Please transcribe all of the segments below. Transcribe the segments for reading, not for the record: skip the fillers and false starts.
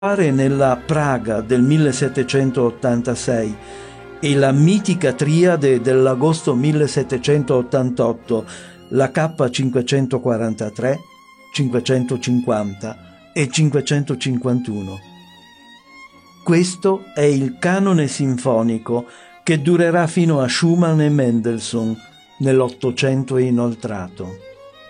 nella Praga del 1786 e la mitica triade dell'agosto 1788, la K543, 550 e 551. Questo è il canone sinfonico che durerà fino a Schumann e Mendelssohn nell'Ottocento inoltrato.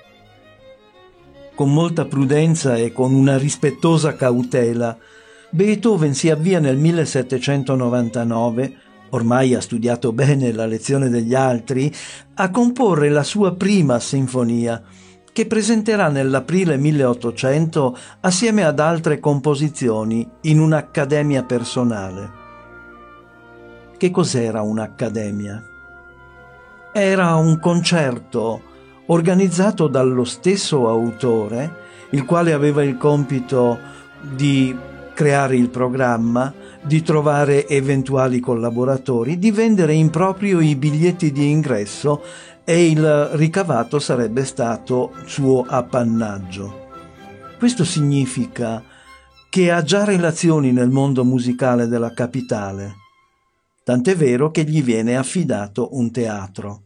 Con molta prudenza e con una rispettosa cautela, Beethoven si avvia nel 1799, ormai ha studiato bene la lezione degli altri, a comporre la sua prima sinfonia, che presenterà nell'aprile 1800 assieme ad altre composizioni in un'accademia personale. Che cos'era un'accademia? Era un concerto organizzato dallo stesso autore, il quale aveva il compito di creare il programma, di trovare eventuali collaboratori, di vendere in proprio i biglietti di ingresso e il ricavato sarebbe stato suo appannaggio. Questo significa che ha già relazioni nel mondo musicale della capitale, tant'è vero che gli viene affidato un teatro.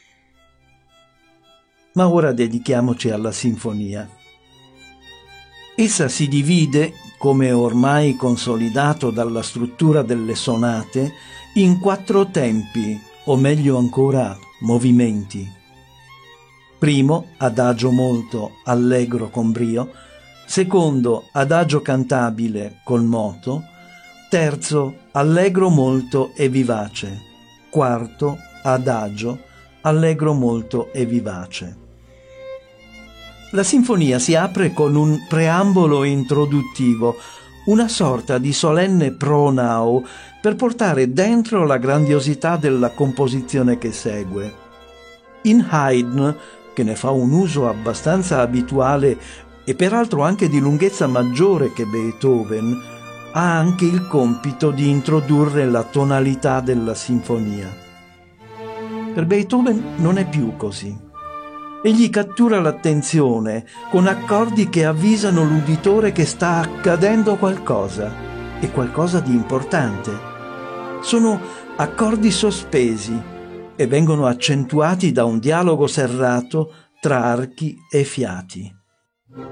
Ma ora dedichiamoci alla sinfonia. Essa si divide, come ormai consolidato dalla struttura delle sonate, in 4 tempi, o meglio ancora movimenti. Primo, adagio molto, allegro con brio. Secondo, adagio cantabile col moto. Terzo, allegro molto e vivace. Quarto, adagio, allegro molto e vivace. La sinfonia si apre con un preambolo introduttivo, una sorta di solenne pronao per portare dentro la grandiosità della composizione che segue. In Haydn, che ne fa un uso abbastanza abituale e peraltro anche di lunghezza maggiore che Beethoven, ha anche il compito di introdurre la tonalità della sinfonia. Per Beethoven non è più così. Egli cattura l'attenzione con accordi che avvisano l'uditore che sta accadendo qualcosa, e qualcosa di importante. Sono accordi sospesi e vengono accentuati da un dialogo serrato tra archi e fiati.